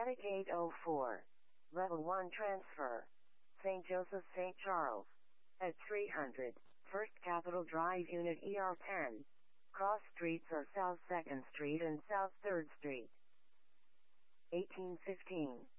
Attic 804. Level 1 transfer. St. Joseph St. Charles. At 300. First Capitol Drive Unit ER10. Cross streets are South 2nd Street and South 3rd Street. 1815.